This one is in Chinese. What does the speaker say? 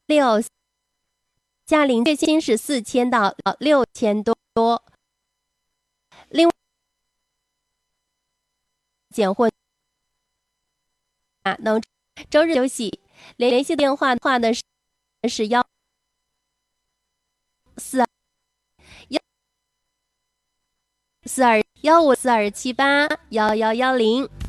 六，嘉陵月薪是4000到6000多。另外，减货能周日休息。联系电话的是1421542781110。